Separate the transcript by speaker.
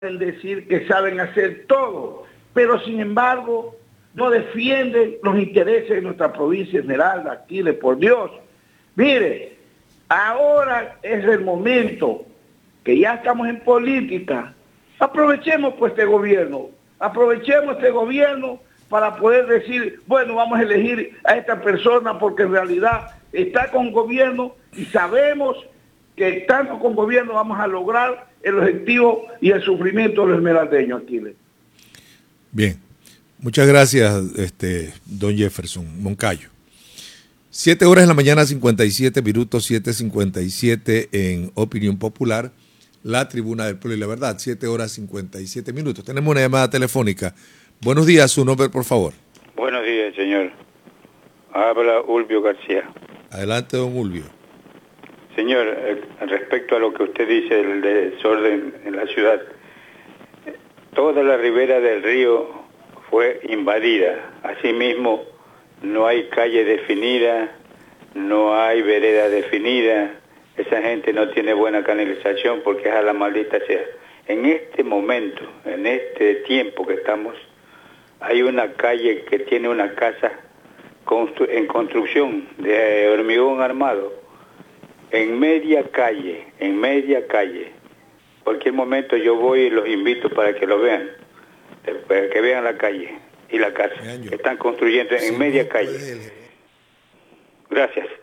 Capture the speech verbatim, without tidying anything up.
Speaker 1: el decir que saben hacer todo, pero sin embargo no defienden los intereses de nuestra provincia Esmeralda, Aquiles, por Dios. Mire, ahora es el momento que ya estamos en política. Aprovechemos pues este gobierno, aprovechemos este gobierno para poder decir, bueno, vamos a elegir a esta persona porque en realidad está con gobierno y sabemos que estando con gobierno vamos a lograr el objetivo y el sufrimiento de los esmeraldeños, Aquiles.
Speaker 2: Bien, muchas gracias, este, don Jefferson Moncayo. Siete horas de la mañana, cincuenta y siete minutos, siete cincuenta y siete en Opinión Popular, la Tribuna del Pueblo y la Verdad, siete horas cincuenta y siete minutos. Tenemos una llamada telefónica. Buenos días, su nombre, por favor.
Speaker 3: Buenos días, señor. Habla Ulvio García.
Speaker 2: Adelante, don Ulvio.
Speaker 3: Señor, eh, respecto a lo que usted dice del desorden en la ciudad, toda la ribera del río fue invadida. Asimismo, no hay calle definida, no hay vereda definida. Esa gente no tiene buena canalización porque es a la maldita sea. En este momento, en este tiempo que estamos, hay una calle que tiene una casa constru- en construcción de hormigón armado. En media calle, en media calle. Cualquier momento yo voy y los invito para que lo vean, para que vean la calle y la casa que están construyendo en media calle. Gracias.